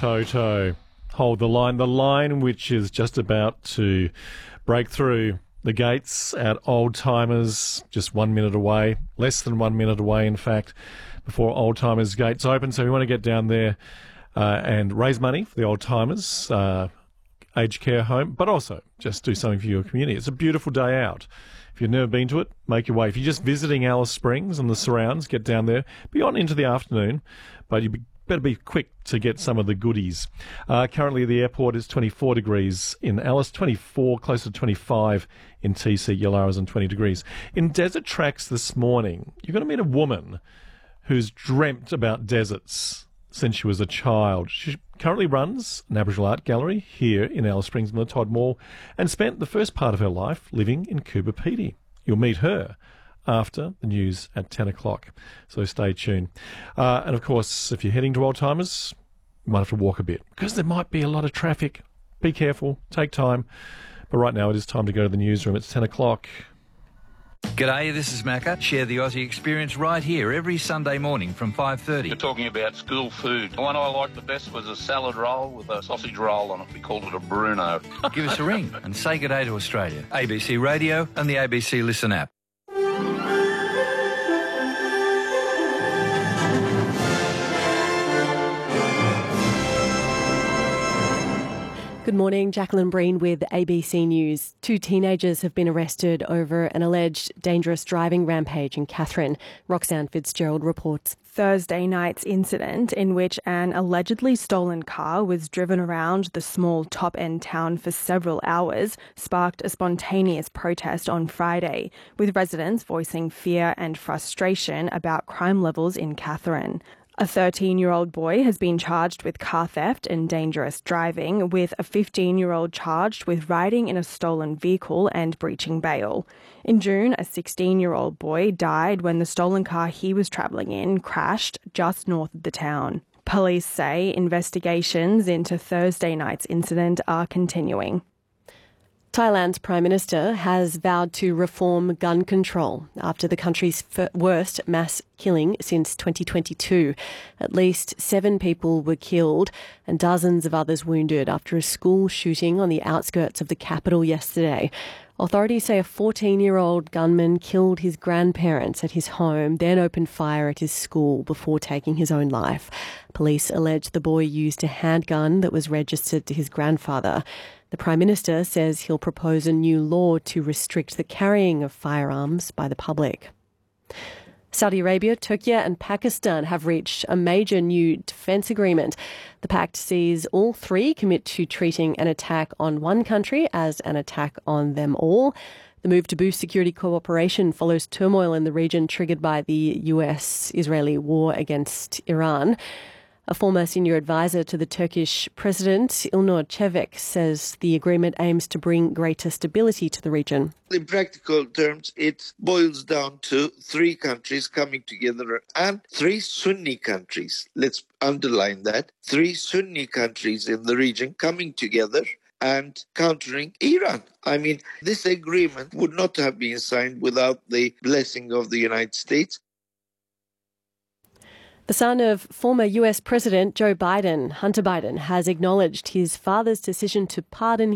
Toto. Hold the line which is just about to break through the gates at Old Timers, just 1 minute away, less than 1 minute away, in fact, before Old Timers gates open. So we want to get down there and raise money for the Old Timers aged care home, but also just do something for your community. It's a beautiful day out. If you've never been to it, make your way. If you're just visiting Alice Springs and the surrounds, get down there. Be on into the afternoon, but you better be quick to get some of the goodies. Currently, the airport is 24 degrees in Alice, 24, close to 25 in TC, Yullaras, and 20 degrees. In Desert Tracks this morning, you're going to meet a woman who's dreamt about deserts since she was a child. She currently runs an Aboriginal art gallery here in Alice Springs in the Todd Mall and spent the first part of her life living in Coober Pedy. You'll meet her after the news at 10 o'clock, so stay tuned. And of course, if you're heading to Old Timers, you might have to walk a bit because there might be a lot of traffic. Be careful, take time. But right now it is time to go to the newsroom. It's 10 o'clock. G'day, this is Macca. Share the Aussie experience right here every Sunday morning from 5:30. You're talking about school food. The one I liked the best was a salad roll with a sausage roll on it. We called it a Bruno. Give us a ring and say g'day to Australia. ABC Radio and the ABC Listen app. Good morning, Jacqueline Breen with ABC News. 2 teenagers have been arrested over an alleged dangerous driving rampage in Katherine. Roxanne Fitzgerald reports. Thursday night's incident in which an allegedly stolen car was driven around the small top-end town for several hours sparked a spontaneous protest on Friday, with residents voicing fear and frustration about crime levels in Katherine. A 13-year-old boy has been charged with car theft and dangerous driving, with a 15-year-old charged with riding in a stolen vehicle and breaching bail. In June, a 16-year-old boy died when the stolen car he was travelling in crashed just north of the town. Police say investigations into Thursday night's incident are continuing. Thailand's Prime Minister has vowed to reform gun control after the country's worst mass killing since 2022. At least 7 people were killed and dozens of others wounded after a school shooting on the outskirts of the capital yesterday. Authorities say a 14-year-old gunman killed his grandparents at his home, then opened fire at his school before taking his own life. Police allege the boy used a handgun that was registered to his grandfather. The Prime Minister says he'll propose a new law to restrict the carrying of firearms by the public. Saudi Arabia, Turkey and Pakistan have reached a major new defence agreement. The pact sees all 3 commit to treating an attack on one country as an attack on them all. The move to boost security cooperation follows turmoil in the region triggered by the US-Israeli war against Iran. A former senior advisor to the Turkish President, Ilnur Çevik, says the agreement aims to bring greater stability to the region. In practical terms, it boils down to 3 countries coming together and 3 Sunni countries. Let's underline that. 3 Sunni countries in the region coming together and countering Iran. I mean, this agreement would not have been signed without the blessing of the United States. The son of former US President Joe Biden, Hunter Biden, has acknowledged his father's decision to pardon